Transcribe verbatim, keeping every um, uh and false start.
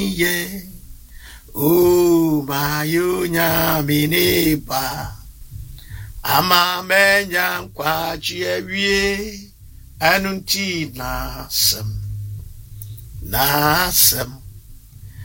ye. O mayunya minipa. Ama menya kwachi ewie. Anunti nasem. Nasem.